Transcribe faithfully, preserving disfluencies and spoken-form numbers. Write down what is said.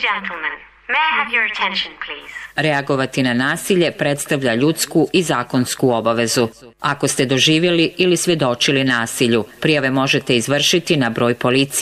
gentlemen, may I have your attention, please? Reagovati na nasilje predstavlja ljudsku i zakonsku obavezu. Ako ste doživjeli ili svjedočili nasilju, prijave možete izvršiti na broj policije